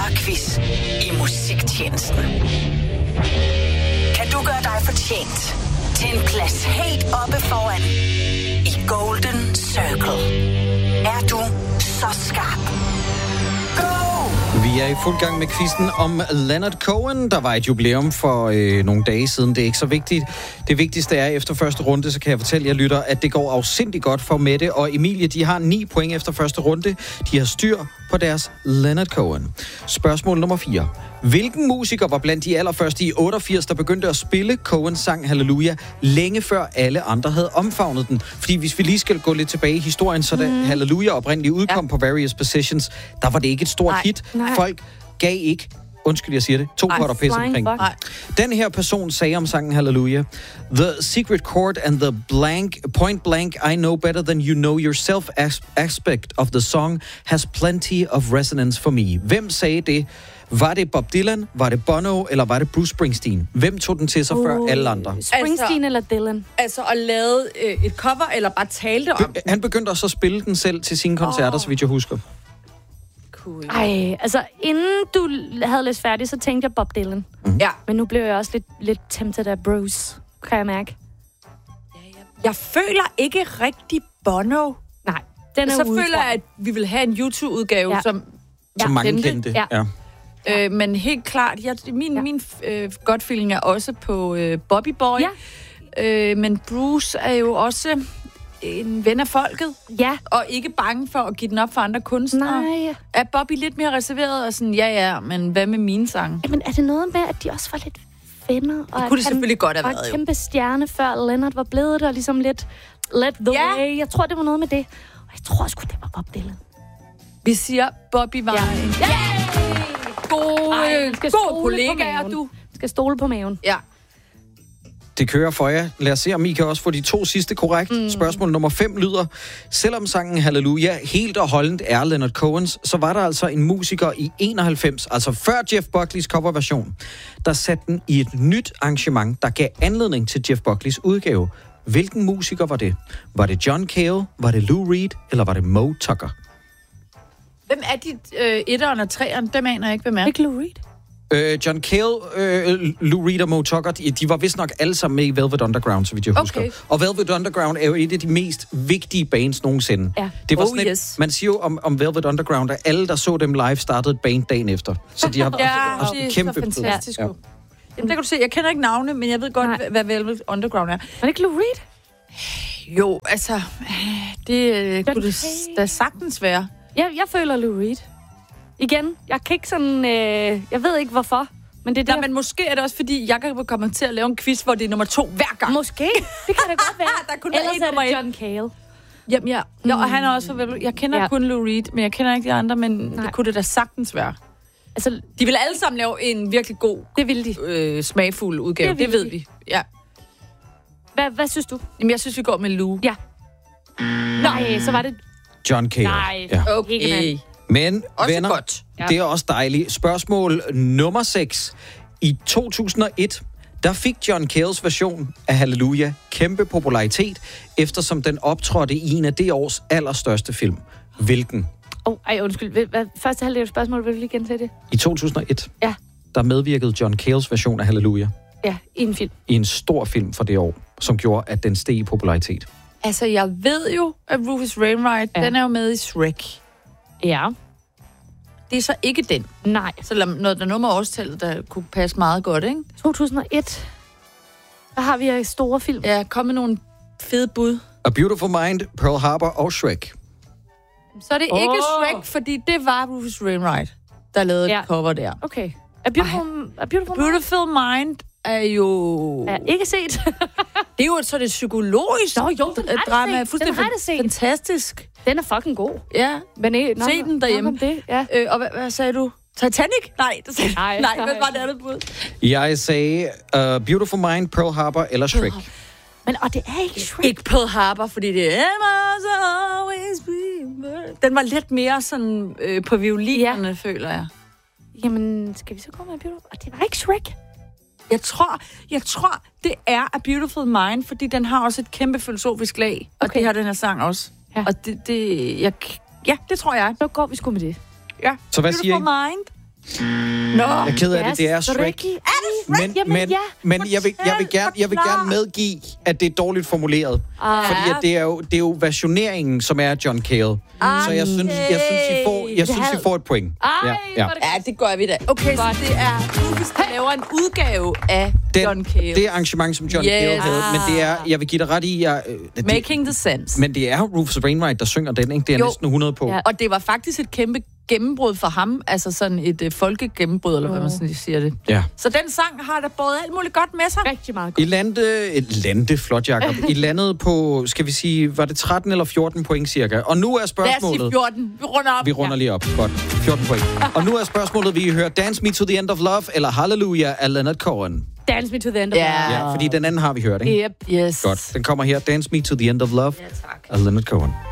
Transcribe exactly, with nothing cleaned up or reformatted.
Sommerquiz i musiktjenesten. Kan du gøre dig fortjent til en plads helt oppe foran i Golden Circle? Er du så skarp? Vi er i fuld gang med quizzen om Leonard Cohen. Der var et jubilæum for øh, nogle dage siden. Det er ikke så vigtigt. Det vigtigste er, efter første runde, så kan jeg fortælle jer, lytter, at det går afsindigt godt for Mette og Emilie. De har ni point efter første runde. De har styr på deres Leonard Cohen. Spørgsmål nummer fire. Hvilken musiker var blandt de allerførste i otteogfirs, der begyndte at spille Cohens sang Halleluja længe før alle andre havde omfavnet den? Fordi hvis vi lige skal gå lidt tilbage i historien, så da mm. Halleluja oprindeligt udkom ja. på Various Positions, der var det ikke et stort nej, hit. Nej. Folk gav ikke, undskyld jeg siger det, to potter pisse omkring. Den her person sagde om sangen Halleluja: The secret chord and the blank, point blank, I know better than you know yourself aspect of the song has plenty of resonance for me. Hvem sagde det? Var det Bob Dylan, var det Bono, eller var det Bruce Springsteen? Hvem tog den til sig uh, før alle andre? Springsteen altså, eller Dylan? Altså at lave øh, et cover, eller bare tale det om Be- Han begyndte også at spille den selv til sine koncerter, oh. så vidt jeg husker. Cool. Ej, altså inden du havde læst færdig, så tænkte jeg Bob Dylan. Mm. Ja. Men nu blev jeg også lidt, lidt tempted af Bruce, kan jeg mærke. Ja, ja. Jeg føler ikke rigtig Bono. Nej, den er så ude, føler jeg, at vi vil have en YouTube-udgave, ja. som, som mange kendte. kendte. Ja. Ja. Øh, men helt klart, jeg, min, ja. min øh, godt feeling er også på øh, Bobby Boy. Ja. Øh, men Bruce er jo også en ven af folket. Ja. Og ikke bange for at give den op for andre kunstnere. Nej. Er Bobby lidt mere reserveret og sådan, ja ja, men hvad med mine sange? Jamen er det noget med, at de også var lidt venner? Og det kunne det selvfølgelig godt have været, jo. Og en kæmpe stjerne, før Leonard var blevet der, og ligesom lidt let the ja. way. Jeg tror, det var noget med det. Og jeg tror sgu, det var Bob Dylan. Vi siger, Bobby var ja. en ja. god, Ej, god kollega, du. Skal stole på maven. Ja. Det kører for jer. Lad os se, om I kan også få de to sidste korrekt. Mm. Spørgsmål nummer fem lyder: selvom sangen Halleluja helt og holdent er Leonard Cohens, så var der altså en musiker i enoghalvfems, altså før Jeff Buckleys coverversion, der satte den i et nyt arrangement, der gav anledning til Jeff Buckleys udgave. Hvilken musiker var det? Var det John Cale, var det Lou Reed, eller var det Moe Tucker? Hvem er de øh, etteren og treeren? Dem aner jeg ikke, hvem er. Ikke Lou Reed? Øh, John Cale, øh, Lou Reed og Moe Tucker, de, de var vist nok alle sammen med i Velvet Underground, så vidt jeg husker. Okay. Og Velvet Underground er jo et af de mest vigtige bands nogensinde. Ja. Det var oh, sådan et, yes. man siger jo om, om Velvet Underground, at alle, der så dem live, startede et band dagen efter. Så de har ja, også det er kæmpe så fantastisk. Ja. Jamen, der kan du se, jeg kender ikke navne, men jeg ved godt, Nej. hvad Velvet Underground er. Var det ikke Lou Reed? Jo, altså, det øh, kunne det da sagtens være. Jeg, jeg føler Lou Reed. Igen, jeg kan ikke sådan, øh, jeg ved ikke hvorfor, men det er Nej, der. men måske er det også, fordi jeg kan komme til at lave en quiz, hvor det er nummer to hver gang. Måske, det kan det godt være. Der kunne Ellers en er nummer det et. John Cale. Jamen ja, mm. ja og han er også for Jeg kender ja. kun Lou Reed, men jeg kender ikke de andre, men Nej. det kunne det da sagtens være. Altså, de vil alle sammen lave en virkelig god, det vil de. Øh, smagfuld udgave, det, det ved de. vi. Ja. Hvad, hvad synes du? Jamen, jeg synes, vi går med Lou. Ja. Nej, så var det John Cale. Nej, ja. okay. Men også venner, godt. Ja. Det er også dejligt. Spørgsmål nummer seks. I to tusind og et, der fik John Cales version af Halleluja kæmpe popularitet, eftersom den optrådte i en af det års allerstørste film. Hvilken? Åh, oh, ej, undskyld. Hvad, første halvdel af spørgsmålet, vil du lige gentage det? I to tusind og et, ja. der medvirkede John Cales version af Halleluja. Ja, i en film. I en stor film for det år, som gjorde, at den steg i popularitet. Altså, jeg ved jo, at Rufus Wainwright, ja. den er jo med i Shrek. Ja. Det er så ikke den. Nej. Så noget der nummer årstallet, der kunne passe meget godt, ikke? to tusind og et. Der har vi en store film. Ja, kom med nogle fede bud. A Beautiful Mind, Pearl Harbor og Shrek. Så er det oh. ikke Shrek, fordi det var Rufus Wainwright, der lavede ja. et cover der. Okay. A Beautiful, a beautiful, a beautiful Mind. mind er jo... Ja, ikke set. Det er jo så det psykologisk. Nå, jo, den har drama. det set. Den har det set. Fantastisk. Den er fucking god. Ja. Men øh, se nok, den derhjemme. Det, ja. øh, og hvad, hvad sagde du? Titanic? Nej, det sagde nej, nej, hvad var det andet bud? Jeg sagde uh, Beautiful Mind, Pearl Harbor eller Shrek. Men, og det er ikke Shrek. Ikke Pearl Harbor, fordi det er... Den var lidt mere sådan øh, på violinerne, ja. føler jeg. Jamen, skal vi så gå med Beautiful? Og det var ikke Shrek. Jeg tror, jeg tror, det er A Beautiful Mind, fordi den har også et kæmpe filosofisk lag. Og okay. det har den her sang også. Ja. Og det, det jeg, ja, det tror jeg. Så går vi sgu med det. Ja. Så hvad Beautiful siger I? Mind. Nå, Jeg er ked af det, det er Shrek. Er det Men, Jamen, men, ja. men jeg, vil, jeg, vil gerne, jeg vil gerne medgive, at det er dårligt formuleret. Ah. Fordi at det, er jo, det er jo versioneringen, som er John Cale. Ah, Så jeg synes, jeg synes, I får, jeg synes, I får et point. Ej, Ja, ja. hvor er det Ja, det gør vi da. Okay, så det er Rufus, der laver en udgave af Den, John Cale. det arrangement, som John Yes. Cale havde. Men det er, jeg vil give dig ret i, jeg, øh, det, Making the sense. men det er Rufus Wainwright, der synger den, ikke? Det er Jo. næsten hundrede på. Ja. Og det var faktisk et kæmpe gennembrud for ham. Altså sådan et uh, folkegennembrud, eller hvad man sådan siger det. Ja. Så den sang har der både alt muligt godt med sig. rigtig meget I godt. lande, et lande, flot Jacob. I landede på, skal vi sige, var det tretten eller fjorten point cirka? Og nu er Lad os spørgsmålet... sige fjorten. Vi runder op. Vi runder lige op. Godt. fjorten point. Og nu er spørgsmålet, vi hører Dance Me to the End of Love eller Hallelujah af Leonard Cohen. Dance me to the end of Ja. love. Ja, fordi den anden har vi hørt, ikke? Yep. Yes. Godt. Den kommer her. Dance Me to the End of Love Ja, tak. af Leonard Cohen.